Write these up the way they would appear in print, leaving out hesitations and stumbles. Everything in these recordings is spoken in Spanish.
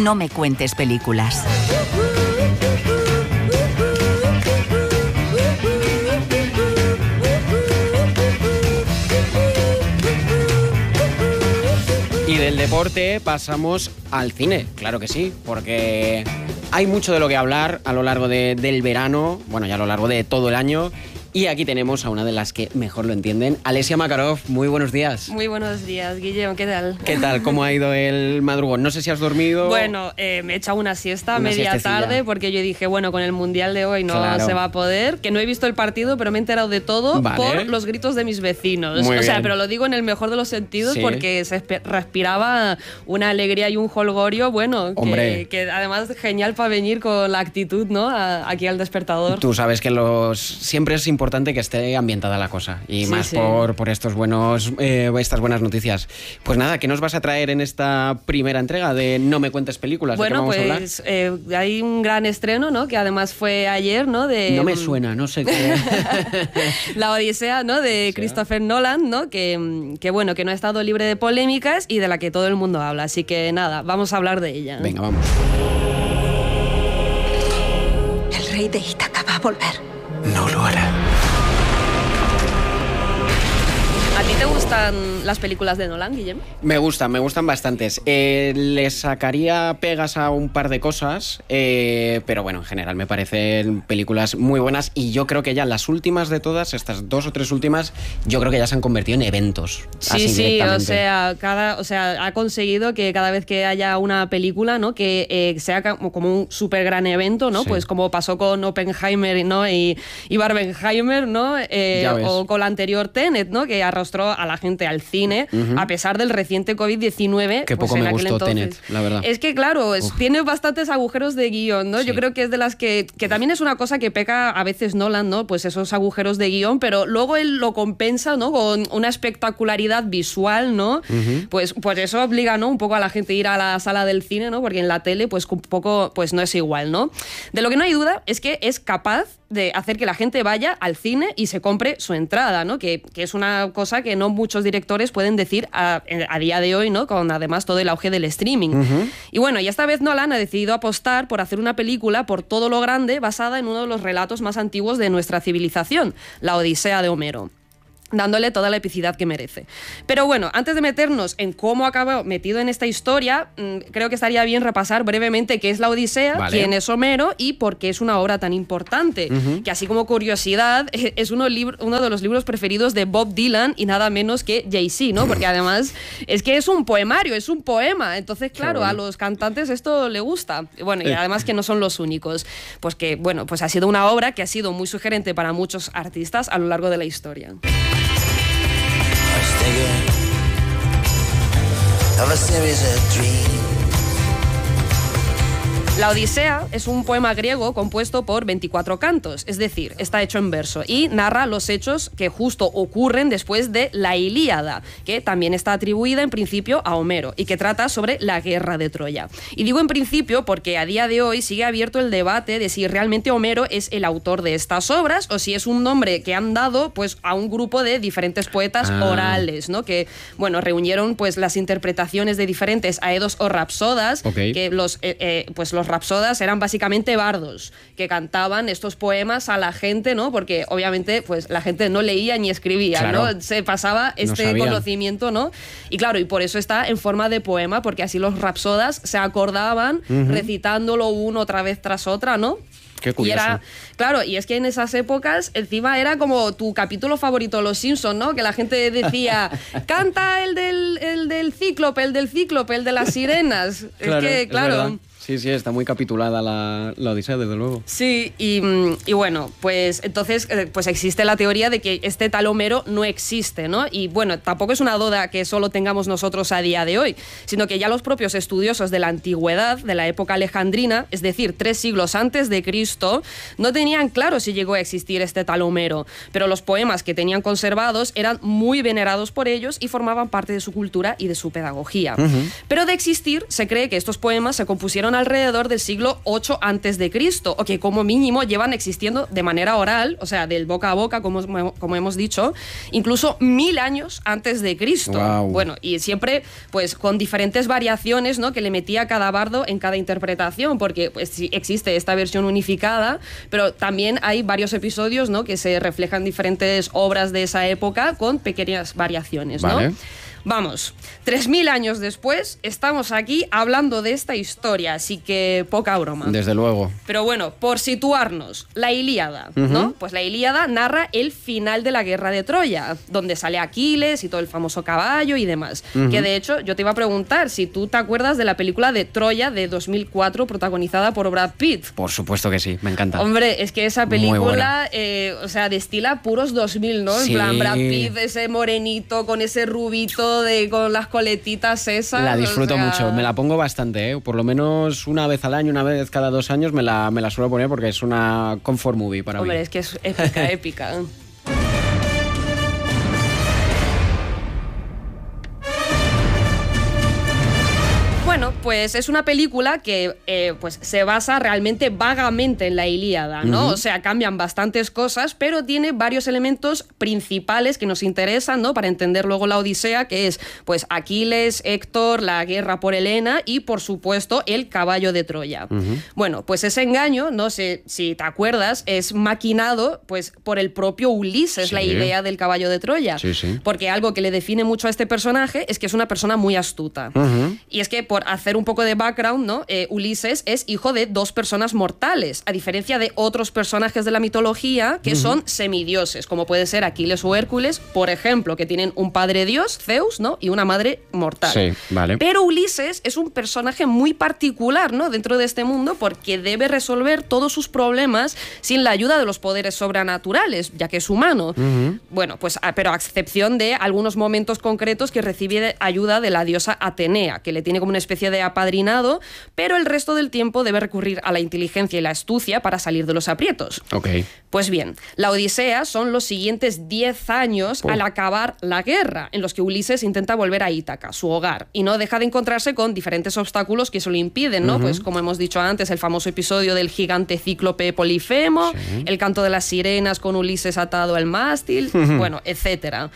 No me cuentes películas. Y del deporte pasamos al cine, claro que sí, porque hay mucho de lo que hablar a lo largo del verano, bueno, ya a lo largo de todo el año. Y aquí tenemos a una de las que mejor lo entienden, Alessia Makarov. Muy buenos días. Muy buenos días, Guillermo, ¿qué tal? ¿Qué tal? ¿Cómo ha ido el madrugón? No sé si has dormido. Bueno, me he echado una siesta media tarde porque yo dije, bueno, con el Mundial de hoy no se va a poder, que no he visto el partido, pero me he enterado de todo por los gritos de mis vecinos. Muy bien. Pero lo digo en el mejor de los sentidos porque se respiraba una alegría y un jolgorio, bueno, que además genial para venir con la actitud, ¿no? Aquí al despertador. Tú sabes que siempre es importante que esté ambientada la cosa y más por estas buenas noticias. Pues nada, ¿qué nos vas a traer en esta primera entrega de No me cuentes películas? Bueno, ¿de qué vamos a hablar? Hay un gran estreno, ¿no? Que además fue ayer, ¿no? No me suena, no sé qué. La Odisea, ¿no? De Christopher Nolan, ¿no? Que bueno, que no ha estado libre de polémicas y de la que todo el mundo habla. Así que nada, vamos a hablar de ella. Venga, vamos. El rey de Ítaca va a volver. No lo hará. ¿A ti te gustan las películas de Nolan, Guillem? Me gustan bastantes. Le sacaría pegas a un par de cosas, pero bueno, en general me parecen películas muy buenas y yo creo que ya las últimas de todas, estas 2 o 3 últimas, yo creo que ya se han convertido en eventos. Sí, o sea, ha conseguido que cada vez que haya una película, ¿no? Que sea como un súper gran evento, ¿no? Sí. Pues como pasó con Oppenheimer, ¿no? y Barbenheimer, ¿no? O con la anterior Tenet, ¿no? Que arrastró a la gente al cine, a pesar del reciente COVID-19. Que poco me gustó Tenet, la verdad. Es que claro, tiene bastantes agujeros de guión, ¿no? Sí. Yo creo que es de las que también es una cosa que peca a veces Nolan, ¿no? Pues esos agujeros de guión, pero luego él lo compensa, ¿no? Con una espectacularidad visual, ¿no? Pues eso obliga, ¿no? Un poco a la gente a ir a la sala del cine, ¿no? Porque en la tele, pues un poco, pues no es igual, ¿no? De lo que no hay duda es que es capaz de hacer que la gente vaya al cine y se compre su entrada, ¿no? Que es una cosa que no muchos directores pueden decir a día de hoy, ¿no? Con además todo el auge del streaming. Y bueno, y esta vez Nolan ha decidido apostar por hacer una película por todo lo grande basada en uno de los relatos más antiguos de nuestra civilización, la Odisea de Homero, dándole toda la epicidad que merece. Pero bueno, antes de meternos en cómo acabó metido en esta historia, creo que estaría bien repasar brevemente qué es la Odisea, quién es Homero y por qué es una obra tan importante, que así como curiosidad, es uno de los libros preferidos de Bob Dylan y nada menos que Jay-Z, ¿no? Porque además es que es un poemario, es un poema, entonces claro, a los cantantes esto le gusta. Bueno, y además que no son los únicos. Pues que, bueno, pues ha sido una obra que ha sido muy sugerente para muchos artistas a lo largo de la historia. Of a series of dreams. La Odisea es un poema griego compuesto por 24 cantos, es decir, está hecho en verso y narra los hechos que justo ocurren después de la Ilíada, que también está atribuida en principio a Homero y que trata sobre la guerra de Troya. Y digo en principio porque a día de hoy sigue abierto el debate de si realmente Homero es el autor de estas obras o si es un nombre que han dado pues a un grupo de diferentes poetas orales, ¿no? Que bueno, reunieron pues las interpretaciones de diferentes aedos o rapsodas, que los rapsodas eran básicamente bardos que cantaban estos poemas a la gente, ¿no? Porque obviamente pues la gente no leía ni escribía, ¿no? Se pasaba este conocimiento, ¿no? Y claro, y por eso está en forma de poema, porque así los rapsodas se acordaban recitándolo uno otra vez tras otra, ¿no? Qué curioso. Y es que en esas épocas encima era como tu capítulo favorito de Los Simpsons, ¿no? Que la gente decía, canta el del cíclope, el de las sirenas. Claro. Sí, está muy capitulada la Odisea, desde luego. Sí, y bueno, pues entonces pues existe la teoría de que este tal Homero no existe, ¿no? Y bueno, tampoco es una duda que solo tengamos nosotros a día de hoy, sino que ya los propios estudiosos de la antigüedad, de la época alejandrina, es decir, 3 siglos antes de Cristo, no tenían claro si llegó a existir este tal Homero, pero los poemas que tenían conservados eran muy venerados por ellos y formaban parte de su cultura y de su pedagogía. Pero de existir, se cree que estos poemas se compusieron son alrededor del siglo 8 a.C., o que como mínimo llevan existiendo de manera oral, o sea, del boca a boca, como hemos dicho, incluso 1000 años antes de Cristo. Wow. Bueno, y siempre pues con diferentes variaciones, ¿no?, que le metía cada bardo en cada interpretación, porque pues sí existe esta versión unificada, pero también hay varios episodios, ¿no?, que se reflejan diferentes obras de esa época con pequeñas variaciones, ¿no? Vale. Vamos, 3000 años después estamos aquí hablando de esta historia, así que poca broma. Desde luego. Pero bueno, por situarnos, la Ilíada, ¿no? Pues la Ilíada narra el final de la guerra de Troya, donde sale Aquiles y todo el famoso caballo y demás. Que de hecho, yo te iba a preguntar si tú te acuerdas de la película de Troya de 2004 protagonizada por Brad Pitt. Por supuesto que sí, me encanta. Hombre, es que esa Muy película, o sea, destila puros 2000, ¿no? Sí. En plan, Brad Pitt, ese morenito con ese rubito con las coletitas esas. La disfruto o sea... mucho, me la pongo bastante, ¿eh? Por lo menos una vez al año, una vez cada 2 años me la suelo poner porque es una comfort movie para Hombre, mí. es que es épica, épica. Bueno, pues es una película que pues se basa realmente vagamente en la Ilíada, ¿no? O sea, cambian bastantes cosas, pero tiene varios elementos principales que nos interesan, ¿no?, para entender luego la Odisea, que es pues Aquiles, Héctor, la guerra por Helena y, por supuesto, el caballo de Troya. Bueno, pues ese engaño, no sé si te acuerdas, es maquinado pues por el propio Ulises, Sí. la idea del caballo de Troya. Sí, sí. Porque algo que le define mucho a este personaje es que es una persona muy astuta. Y es que, por hacer un poco de background, ¿no?, Ulises es hijo de 2 personas mortales, a diferencia de otros personajes de la mitología que son semidioses, como puede ser Aquiles o Hércules, por ejemplo, que tienen un padre dios, Zeus, ¿no?, y una madre mortal. Sí, vale. Pero Ulises es un personaje muy particular, ¿no?, dentro de este mundo, porque debe resolver todos sus problemas sin la ayuda de los poderes sobrenaturales, ya que es humano. Bueno, pues pero a excepción de algunos momentos concretos que recibe ayuda de la diosa Atenea, que le tiene como una especie de apadrinado, pero el resto del tiempo debe recurrir a la inteligencia y la astucia para salir de los aprietos. Ok. Pues bien, la Odisea son los siguientes 10 años al acabar la guerra, en los que Ulises intenta volver a Ítaca, su hogar, y no deja de encontrarse con diferentes obstáculos que eso lo impiden, ¿no? Pues como hemos dicho antes, el famoso episodio del gigante cíclope Polifemo, el canto de las sirenas con Ulises atado al mástil, bueno, etcétera.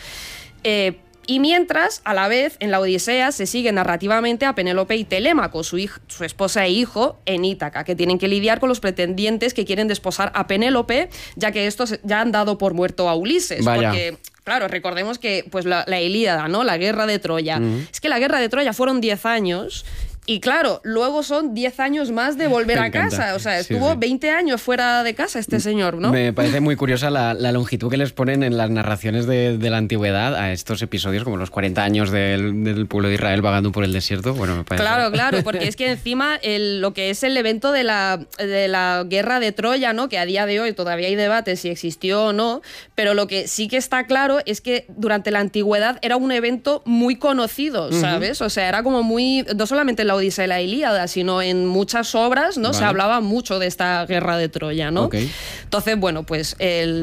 Y mientras, a la vez, en la Odisea se sigue narrativamente a Penélope y Telémaco, su esposa e hijo, en Ítaca, que tienen que lidiar con los pretendientes que quieren desposar a Penélope, ya que estos ya han dado por muerto a Ulises. Vaya. Porque, claro, recordemos que pues la Ilíada, ¿no?, la guerra de Troya. Es que la guerra de Troya fueron 10 años... Y claro, luego son 10 años más de volver Me a encanta. casa. O sea, Sí, estuvo sí. 20 años fuera de casa este señor, ¿no? Me parece muy curiosa la longitud que les ponen en las narraciones de la antigüedad a estos episodios, como los 40 años del pueblo de Israel vagando por el desierto. Bueno, me parece... Claro, porque es que encima lo que es el evento de la guerra de Troya, ¿no?, que a día de hoy todavía hay debate si existió o no, pero lo que sí que está claro es que durante la antigüedad era un evento muy conocido, ¿sabes? O sea, era como muy... No solamente en la Odisea y la Ilíada, sino en muchas obras, ¿no? Vale. Se hablaba mucho de esta guerra de Troya, ¿no? Ok. Entonces, bueno, pues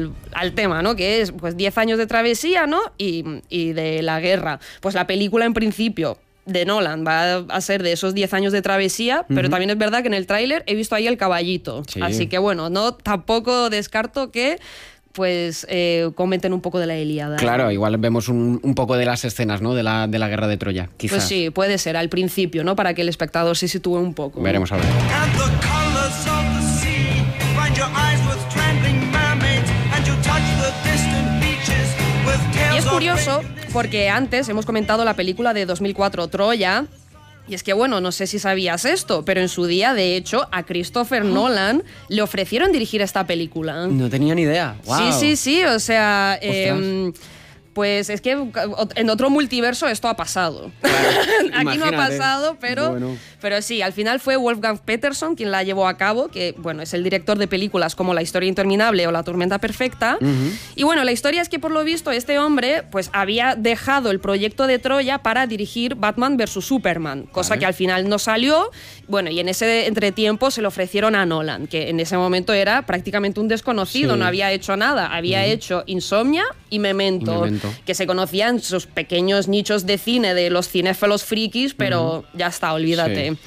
al tema, ¿no?, que es pues 10 años de travesía, ¿no?, y de la guerra. Pues la película, en principio, de Nolan va a ser de esos 10 años de travesía, pero también es verdad que en el tráiler he visto ahí el caballito. Sí. Así que, bueno, no tampoco descarto que pues comenten un poco de la Ilíada. Claro, igual vemos un poco de las escenas, ¿no?, de la guerra de Troya, quizás. Pues sí, puede ser, al principio, ¿no?, para que el espectador se sitúe un poco. Veremos a ver. And the colors of the sea find your eyes with trembling mermaids, and you touch the distant beaches with tales Y es of curioso raven- porque antes hemos comentado la película de 2004, Troya. Y es que, bueno, no sé si sabías esto, pero en su día, de hecho, a Christopher Nolan le ofrecieron dirigir esta película. No tenía ni idea. Wow. Sí, o sea... Ostras. pues es que en otro multiverso esto ha pasado. Aquí no ha imagínate. pasado, pero, Bueno. pero sí, al final fue Wolfgang Peterson quien la llevó a cabo, que bueno, es el director de películas como La historia interminable o La tormenta perfecta. Y bueno, la historia es que por lo visto este hombre pues había dejado el proyecto de Troya para dirigir Batman vs Superman, cosa Vale. que al final no salió. Bueno, y en ese entretiempo se lo ofrecieron a Nolan, que en ese momento era prácticamente un desconocido, Sí. no había hecho nada, había hecho Insomnia y Memento, que se conocían sus pequeños nichos de cine de los cinéfilos frikis, pero ya está, olvídate. Sí.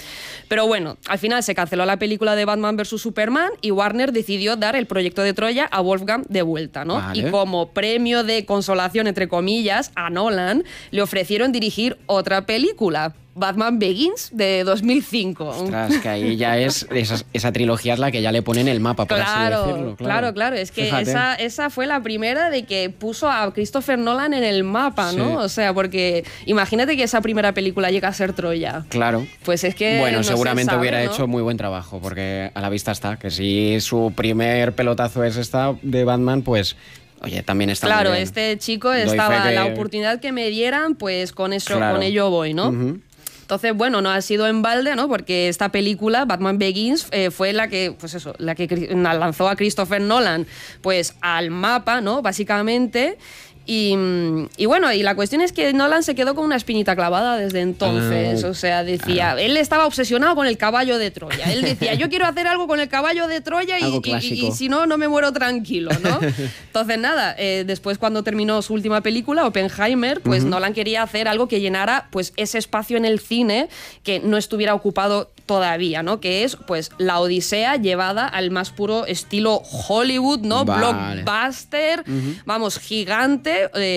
Pero bueno, al final se canceló la película de Batman vs Superman y Warner decidió dar el proyecto de Troya a Wolfgang de vuelta, ¿no? Vale. Y como premio de consolación, entre comillas, a Nolan le ofrecieron dirigir otra película, Batman Begins, de 2005. Ostras, que ahí ya es esa trilogía es la que ya le pone en el mapa, por así decirlo. Claro. Es que Fíjate. esa fue la primera de que puso a Christopher Nolan en el mapa, ¿no? Sí. O sea, porque imagínate que esa primera película llega a ser Troya. Claro. Pues es que Bueno, no se seguramente sabe, hubiera ¿no? hecho muy buen trabajo, porque a la vista está que si su primer pelotazo es esta de Batman, pues oye, también está Claro, muy bien. este chico Doy fe estaba que- la oportunidad que me dieran, pues con eso, Claro. con ello voy, ¿no? Ujú. Entonces, bueno, no ha sido en balde, ¿no? Porque esta película, Batman Begins, fue la que, pues eso, la que lanzó a Christopher Nolan, pues al mapa, ¿no? Básicamente. Y bueno, y la cuestión es que Nolan se quedó con una espinita clavada desde entonces. O sea, decía, él estaba obsesionado con el caballo de Troya. Él decía, yo quiero hacer algo con el caballo de Troya Algo y clásico. si no, no me muero tranquilo, ¿no? Entonces, nada, después cuando terminó su última película, Oppenheimer, pues Nolan quería hacer algo que llenara pues ese espacio en el cine que no estuviera ocupado todavía, ¿no? Que es, pues, la Odisea llevada al más puro estilo Hollywood, ¿no? Vale. Blockbuster, vamos, gigante,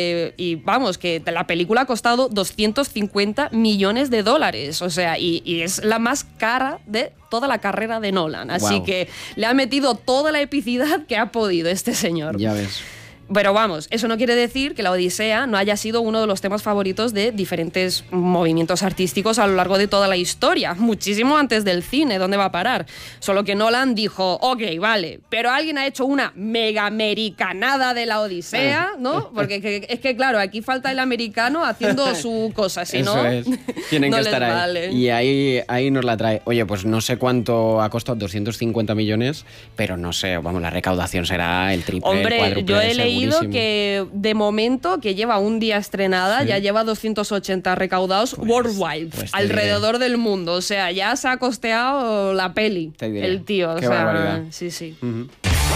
y vamos, que la película ha costado $250 millones, o sea, y es la más cara de toda la carrera de Nolan, así Guau. que le ha metido toda la epicidad que ha podido este señor. Ya ves. Pero vamos, eso no quiere decir que la Odisea no haya sido uno de los temas favoritos de diferentes movimientos artísticos a lo largo de toda la historia, muchísimo antes del cine, ¿dónde va a parar? Solo que Nolan dijo, ok, vale, pero alguien ha hecho una mega americanada de la Odisea, ¿no? Porque es que claro, aquí falta el americano haciendo su cosa, si Eso no, es. Tienen no que les estar ahí. vale. Y ahí nos la trae. Oye, pues no sé cuánto ha costado, 250 millones, pero no sé, vamos, la recaudación será el triple, el Hombre, cuádruple, yo he leído segurísimo. que de momento, que lleva un día estrenada, Sí. ya lleva 280 recaudados worldwide, pues te alrededor del mundo. O sea, ya se ha costeado la peli, Te diré. el tío. O Qué sea, barbaridad. sí, sí. Ujú.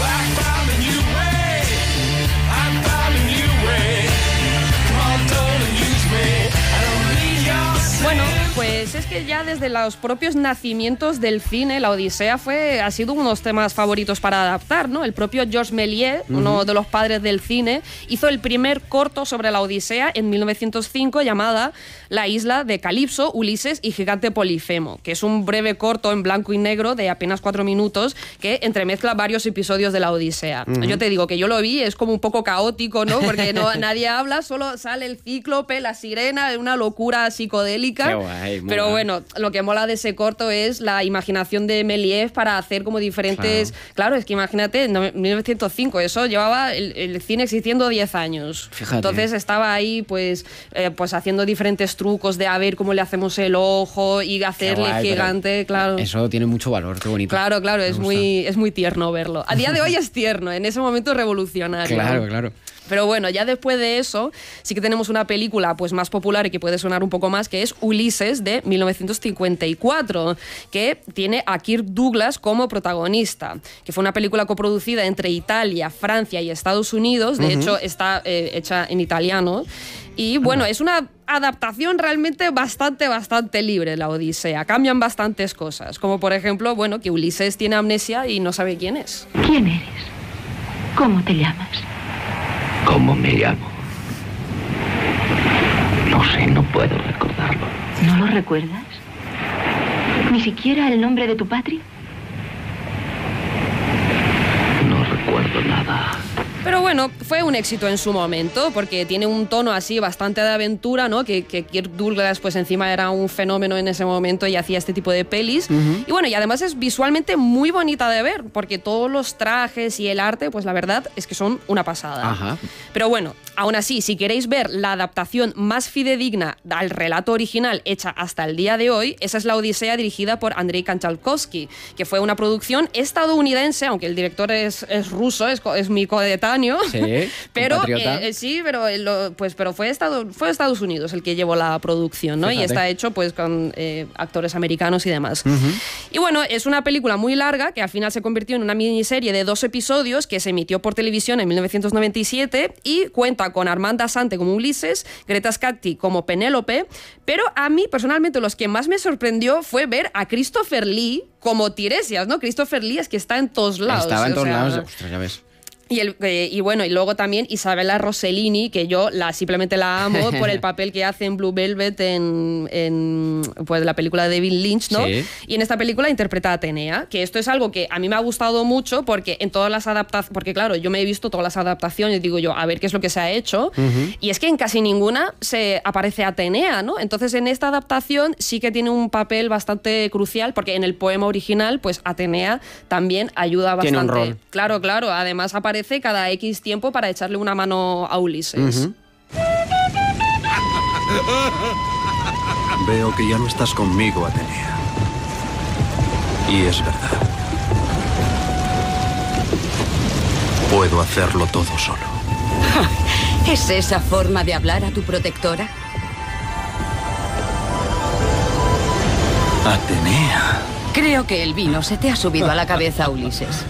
Bueno, pues es que ya desde los propios nacimientos del cine, la Odisea ha sido uno de los temas favoritos para adaptar, ¿no? El propio Georges Méliès, uno de los padres del cine, hizo el primer corto sobre la Odisea en 1905 llamada La isla de Calipso, Ulises y Gigante Polifemo, que es un breve corto en blanco y negro de apenas 4 minutos que entremezcla varios episodios de la Odisea. Yo te digo que yo lo vi, es como un poco caótico, ¿no? Porque nadie habla, solo sale el cíclope, la sirena, una locura psicodélica. Qué guay, mola. Pero bueno, lo que mola de ese corto es la imaginación de Méliès para hacer como diferentes... Claro, es que imagínate, en 1905, eso llevaba el cine existiendo 10 años. Fíjate. Entonces estaba ahí pues haciendo diferentes trucos de a ver cómo le hacemos el ojo y Qué hacerle guay, pero gigante, claro. Eso tiene mucho valor, qué bonito. Claro, Me es gusta. es muy tierno verlo. A día de hoy es tierno, en ese momento es revolucionario. Claro. Pero bueno, ya después de eso, sí que tenemos una película pues más popular y que puede sonar un poco más, que es Ulises, de 1954, que tiene a Kirk Douglas como protagonista, que fue una película coproducida entre Italia, Francia y Estados Unidos. De hecho, está hecha en italiano. Y bueno, es una adaptación realmente bastante libre, la Odisea. Cambian bastantes cosas, como por ejemplo, bueno, que Ulises tiene amnesia y no sabe quién es. ¿Quién eres? ¿Cómo te llamas? ¿Cómo me llamo? No sé, no puedo recordarlo. ¿No lo recuerdas? ¿Ni siquiera el nombre de tu patria? No recuerdo nada. Pero bueno, fue un éxito en su momento, porque tiene un tono así bastante de aventura, ¿no? Que Kirk Douglas, pues encima era un fenómeno en ese momento y hacía este tipo de pelis. Y bueno, y además es visualmente muy bonita de ver, porque todos los trajes y el arte, pues la verdad es que son una pasada. Ajá. Pero bueno, aún así, si queréis ver la adaptación más fidedigna al relato original hecha hasta el día de hoy, esa es la Odisea, dirigida por Andrei Kanchalkovsky, que fue una producción estadounidense, aunque el director es ruso, es mi coetáneo, coetáneo, Sí, pero compatriota. sí, pero fue Estados Unidos el que llevó la producción, ¿no? Fíjate. Y está hecho pues con actores americanos y demás. Y bueno, es una película muy larga que al final se convirtió en una miniserie de 2 episodios que se emitió por televisión en 1997 y cuenta con Armand Assante como Ulises, Greta Scacchi como Penélope, pero a mí personalmente los que más me sorprendió fue ver a Christopher Lee como Tiresias, ¿no? Christopher Lee es que está en todos lados. Estaba en o todos sea, lados. Ostras, ya ves. Y bueno, y luego también Isabella Rossellini, que yo simplemente la amo por el papel que hace en Blue Velvet en pues, la película de David Lynch, ¿no? Sí. Y en esta película interpreta a Atenea, que esto es algo que a mí me ha gustado mucho porque en todas las adaptaciones, porque claro, yo me he visto todas las adaptaciones, digo yo, a ver qué es lo que se ha hecho, y es que en casi ninguna se aparece Atenea, ¿no? Entonces en esta adaptación sí que tiene un papel bastante crucial, porque en el poema original, pues Atenea también ayuda bastante. Tiene un rol. Claro, además aparece cada X tiempo para echarle una mano a Ulises. Veo que ya no estás conmigo, Atenea. Y es verdad. Puedo hacerlo todo solo. ¿Es esa forma de hablar a tu protectora? Atenea. Creo que el vino se te ha subido a la cabeza, Ulises.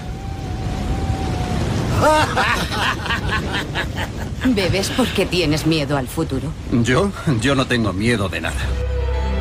¿Bebes porque tienes miedo al futuro? ¿Yo? Yo no tengo miedo de nada.